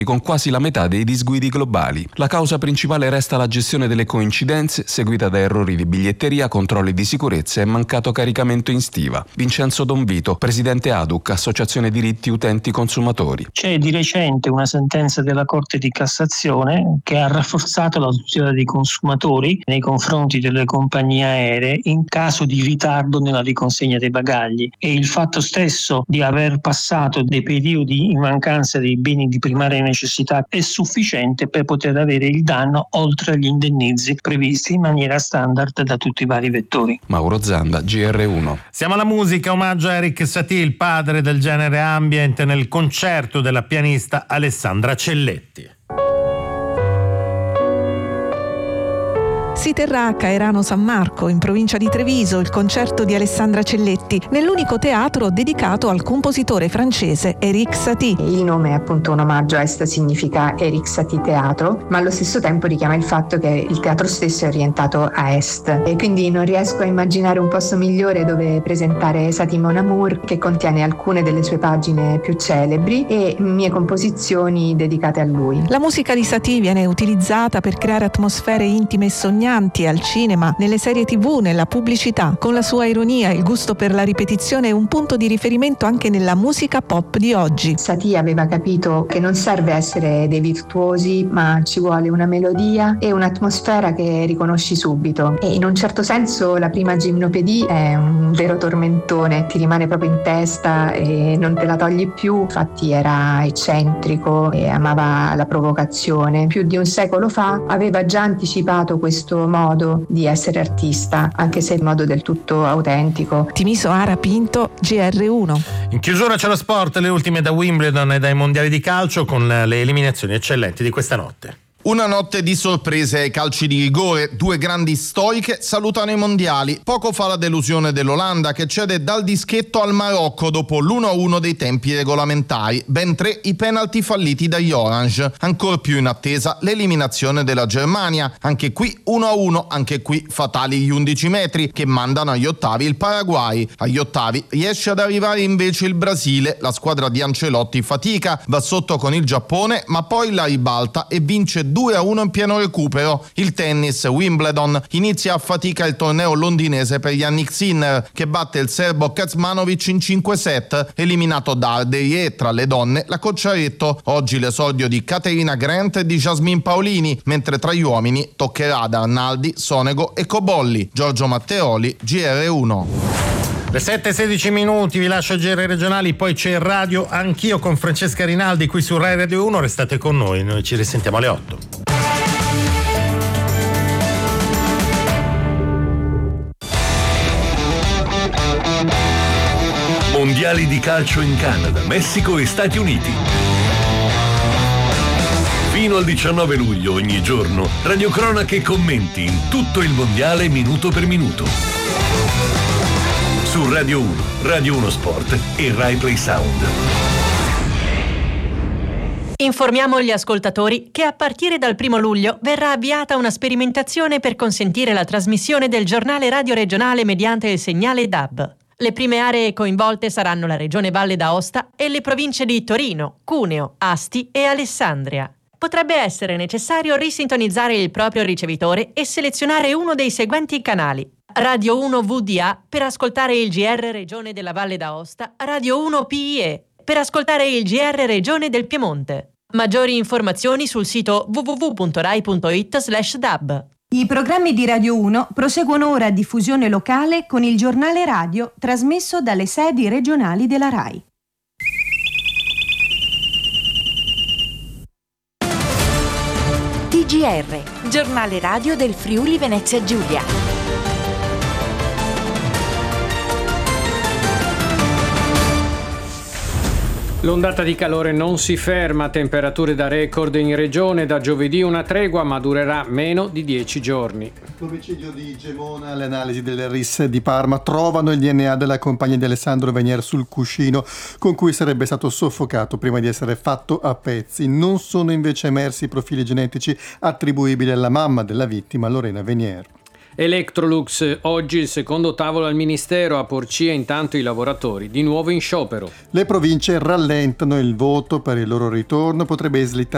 con quasi la metà dei disguidi globali. La causa principale resta la gestione delle coincidenze, seguita da errori di biglietteria, controlli di sicurezza e mancato caricamento in stiva. Vincenzo Donvito, presidente ADUC, Associazione Diritti Utenti Consumatori. C'è di recente una sentenza della Corte di Cassazione che ha rafforzato la tutela dei consumatori nei confronti delle compagnie aeree in caso di ritardo nella riconsegna dei bagagli, e il fatto stesso di aver passato dei periodi in mancanza dei beni di primaria necessità è sufficiente per poter avere il danno oltre agli indennizi previsti in maniera standard da tutti i vari vettori. Mauro Zanda, GR1. Siamo alla musica, omaggio a Erik Satie, il padre del genere ambient, nel concerto della pianista Alessandra Celletti. Si terrà a Caerano San Marco, in provincia di Treviso, il concerto di Alessandra Celletti, nell'unico teatro dedicato al compositore francese Erik Satie. Il nome è appunto un omaggio a est, significa Erik Satie Teatro, ma allo stesso tempo richiama il fatto che il teatro stesso è orientato a est, e quindi non riesco a immaginare un posto migliore dove presentare Satie Mon Amour, che contiene alcune delle sue pagine più celebri e mie composizioni dedicate a lui. La musica di Satie viene utilizzata per creare atmosfere intime e sognanti al cinema, nelle serie TV, nella pubblicità. Con la sua ironia, il gusto per la ripetizione è un punto di riferimento anche nella musica pop di oggi. Satie aveva capito che non serve essere dei virtuosi, ma ci vuole una melodia e un'atmosfera che riconosci subito. E in un certo senso la prima Gymnopédie è un vero tormentone, ti rimane proprio in testa e non te la togli più. Infatti era eccentrico e amava la provocazione. Più di un secolo fa aveva già anticipato questo modo di essere artista, anche se in modo del tutto autentico. Timiso Ara Pinto, GR1. In chiusura c'è lo sport, le ultime da Wimbledon e dai mondiali di calcio, con le eliminazioni eccellenti di questa notte. Una notte di sorprese ai calci di rigore, due grandi stoiche salutano i mondiali. Poco fa la delusione dell'Olanda, che cede dal dischetto al Marocco dopo l'1-1 dei tempi regolamentari, ben 3 i penalty falliti dagli Orange. Ancor più in attesa l'eliminazione della Germania, anche qui 1-1, anche qui fatali gli 11 metri che mandano agli ottavi il Paraguay. Agli ottavi riesce ad arrivare invece il Brasile, la squadra di Ancelotti fatica, va sotto con il Giappone ma poi la ribalta e vince 2-1 in pieno recupero. Il tennis, Wimbledon, inizia a fatica il torneo londinese per Jannik Sinner, che batte il serbo Kecmanovic in 5 set, eliminato da Arderi, e tra le donne la Cocciaretto. Oggi l'esordio di Caterina Grant e di Jasmine Paolini, mentre tra gli uomini toccherà ad Arnaldi, Sonego e Cobolli. Giorgio Matteoli, GR1. Le 7:16 minuti, vi lascio GR regionali, poi c'è Radio Anch'io con Francesca Rinaldi qui su Rai Radio 1, restate con noi ci risentiamo alle 8. Mondiali di calcio in Canada, Messico e Stati Uniti. Fino al 19 luglio ogni giorno, radiocronache e commenti in tutto il mondiale minuto per minuto. Su Radio 1, Radio 1 Sport e Rai Play Sound. Informiamo gli ascoltatori che a partire dal 1 luglio verrà avviata una sperimentazione per consentire la trasmissione del giornale radio regionale mediante il segnale DAB. Le prime aree coinvolte saranno la Regione Valle d'Aosta e le province di Torino, Cuneo, Asti e Alessandria. Potrebbe essere necessario risintonizzare il proprio ricevitore e selezionare uno dei seguenti canali: Radio 1 VDA per ascoltare il GR Regione della Valle d'Aosta, Radio 1 PIE per ascoltare il GR Regione del Piemonte. Maggiori informazioni sul sito www.rai.it/dab. I programmi di Radio 1 proseguono ora a diffusione locale con il giornale radio trasmesso dalle sedi regionali della Rai. TGR, giornale radio del Friuli Venezia Giulia. L'ondata di calore non si ferma, temperature da record in regione, da giovedì una tregua ma durerà meno di 10 giorni. L'omicidio di Gemona, le analisi delle RIS di Parma trovano il DNA della compagna di Alessandro Venier sul cuscino con cui sarebbe stato soffocato prima di essere fatto a pezzi. Non sono invece emersi profili genetici attribuibili alla mamma della vittima, Lorena Venier. Electrolux, oggi il secondo tavolo al Ministero, a Porcia intanto i lavoratori di nuovo in sciopero. Le province rallentano il voto per il loro ritorno, potrebbe slittare